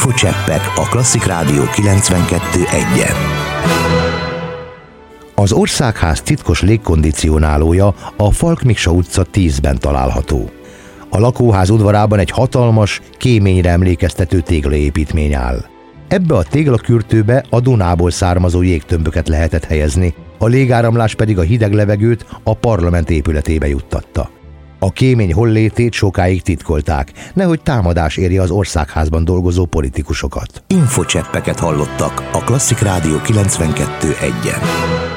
Infocseppek a Klasszik Rádió 92.1-en. Az Országház titkos légkondicionálója a Falk Miksa utca 10-ben található. A lakóház udvarában egy hatalmas, kéményre emlékeztető téglaépítmény áll. Ebbe a téglakürtőbe a Dunából származó jégtömböket lehetett helyezni, a légáramlás pedig a hideg levegőt a parlament épületébe juttatta. A kémény hollétét sokáig titkolták, nehogy támadás érje az Országházban dolgozó politikusokat. Infocseppeket hallottak a Klasszik Rádió 92.1-en.